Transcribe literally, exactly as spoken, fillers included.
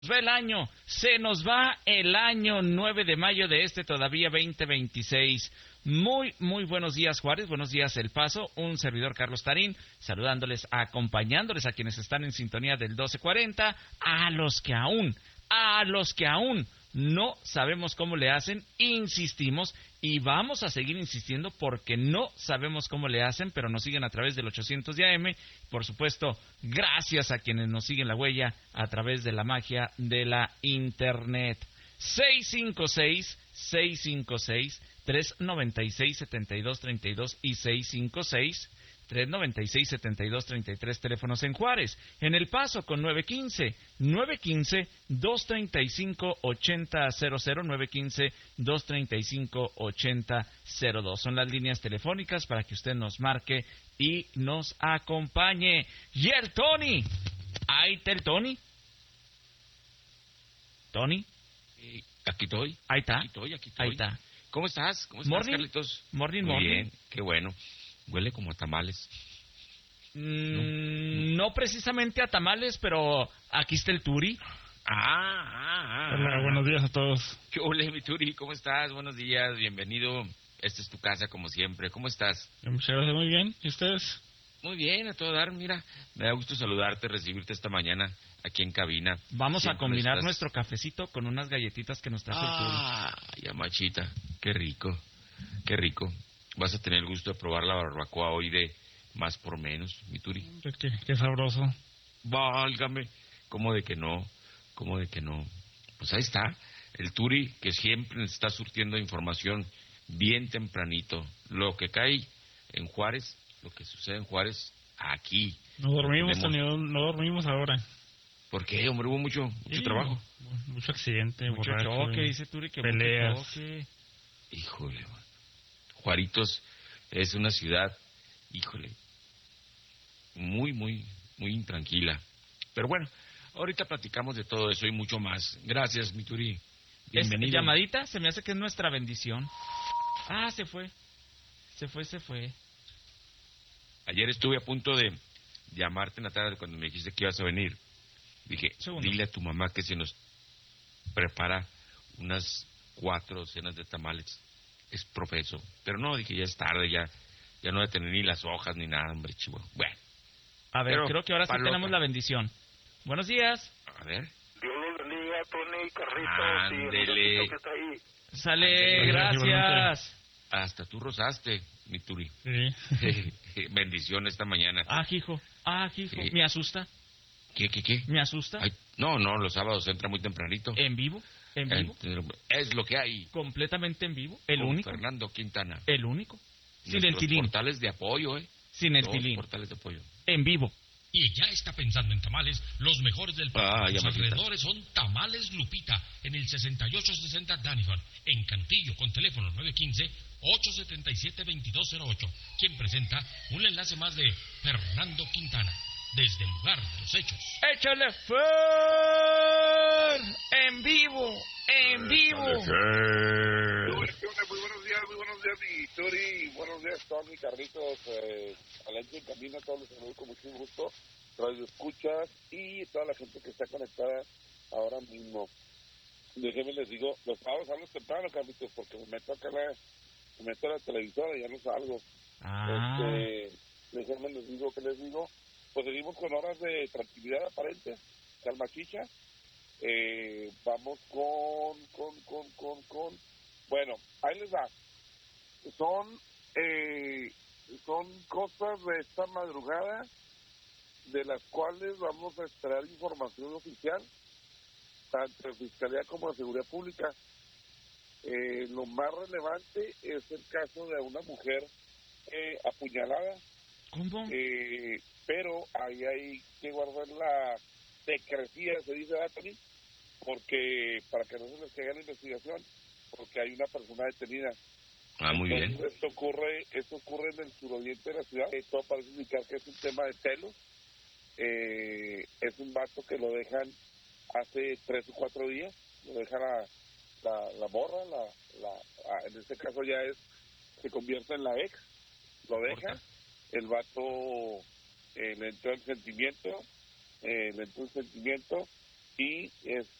va el año, se nos va el año nueve de mayo de este todavía veinte veintiséis. Muy, muy buenos días, Juárez, buenos días, El Paso, un servidor Carlos Tarín, saludándoles, acompañándoles a quienes están en sintonía del doce cuarenta, a los que aún, a los que aún no sabemos cómo le hacen, insistimos y vamos a seguir insistiendo porque no sabemos cómo le hacen, pero nos siguen a través del ochocientos de A M. Por supuesto, gracias a quienes nos siguen la huella a través de la magia de la Internet. seis cinco seis, seis cinco seis, tres nueve seis, siete dos tres dos y seis cinco seis, tres nueve seis, siete dos tres tres, teléfonos en Juárez. En El Paso con nueve uno cinco, nueve uno cinco, dos tres cinco, ocho cero cero cero, nueve uno cinco, dos tres cinco, ocho cero cero dos. Son las líneas telefónicas para que usted nos marque y nos acompañe. Y el Tony, ahí está el Tony. Tony. Eh, aquí estoy. Ahí está. Aquí estoy, aquí estoy. Ahí está. ¿Cómo estás? ¿Cómo estás, Morning. Carlitos? Morning, Muy morning. bien, qué bueno. Huele como a tamales. Mm, no. no precisamente a tamales, pero aquí está el Turi. Ah, ah, ah. Hola, buenos días a todos. ¿Qué ole, mi Turi? ¿Cómo estás? Buenos días, bienvenido. Esta es tu casa, como siempre. ¿Cómo estás? Muchas gracias, muy bien. ¿Y ustedes? Muy bien, a todo dar. Mira, me da gusto saludarte, recibirte esta mañana aquí en cabina. Vamos Siempre a combinar estás... nuestro cafecito con unas galletitas que nos trajo ah, el Turi. Ya, machita. Qué rico, qué rico. Vas a tener el gusto de probar la barbacoa hoy de Más por Menos, mi Turi. Qué, qué sabroso. Válgame. ¿Cómo de que no? ¿Cómo de que no? Pues ahí está. El Turi que siempre nos está surtiendo información bien tempranito. Lo que cae en Juárez, lo que sucede en Juárez, aquí. No dormimos, Tenemos... Tony, no dormimos ahora. ¿Por qué, hombre? Hubo mucho, mucho Sí, trabajo. Mucho accidente, mucho borracho. choque, dice Turi, que peleas. mucho choque. Híjole, man. Juaritos es una ciudad, híjole, muy, muy, muy intranquila. Pero bueno, ahorita platicamos de todo eso y mucho más. Gracias, mi Turi. Bienvenido. ¿Es llamadita? Se me hace que es nuestra bendición. Ah, se fue. Se fue, se fue. Ayer estuve a punto de llamarte en la tarde cuando me dijiste que ibas a venir. Dije, Segundo. dile a tu mamá que se nos prepara unas cuatro docenas de tamales. Es profeso. Pero no, dije, ya es tarde, ya ya no voy a tener ni las hojas ni nada, hombre, chivo. Bueno. A ver, Pero, creo que ahora sí palota. tenemos la bendición. Buenos días. A ver. Dios los bendiga, Tony, Carlitos, y el Ándele. muchachito que está ahí. Sale, Ándele. gracias. Hasta tú rozaste, mi Turi. Sí. Bendición esta mañana. Ah, hijo. Ah, hijo. Sí. Me asusta. ¿Qué, qué, qué? Me asusta. Ay, no, no, los sábados entra muy tempranito. En vivo. En vivo. Es lo que hay. Completamente en vivo. El Con único. Fernando Quintana. El único. Sin el Nuestros tilín. portales de apoyo, ¿eh? Sin el Dos tilín. portales de apoyo. En vivo. Y ya está pensando en tamales, los mejores del país. Ah, ya Los me quita. alrededores son Tamales Lupita, en el sesenta y ocho sesenta Daniford, en Cantillo, con teléfono nueve uno cinco, ocho siete siete, dos dos cero ocho. Quien presenta un enlace más de Fernando Quintana, desde el lugar de los hechos. ¡Échale Fer! En vivo. En vivo. ¿Qué onda? Muy buenos días, muy buenos días, mi Turi, buenos días, Tony, Carlitos, eh, Adelante en Camino, a todos los saludos con mucho gusto, radio escuchas y toda la gente que está conectada ahora mismo. Déjenme les digo, los sábados salgo temprano, Carlitos, porque me meto acá la, me meto a la televisora y ya no salgo. Ah. Este, déjenme les digo, ¿qué les digo? Pues seguimos con horas de tranquilidad aparente, calma chicha. Eh, vamos con, con, con, con, con, bueno, ahí les va. Son, eh, son cosas de esta madrugada de las cuales vamos a esperar información oficial, tanto de Fiscalía como de Seguridad Pública. Eh, lo más relevante es el caso de una mujer eh, apuñalada. ¿Cómo? Eh, pero ahí hay que guardar la secrecía, se dice, Anthony, porque para que no se les caiga la investigación, porque hay una persona detenida. Ah, muy Entonces, bien. Esto ocurre, esto ocurre en el suroriente de la ciudad. Esto parece indicar que es un tema de celos. Eh, es un vato que lo dejan hace tres o cuatro días, lo deja la, la, la morra, la, la, en este caso ya es, se convierte en la ex, lo deja, el vato eh, le entró el sentimiento, eh, le entró el sentimiento y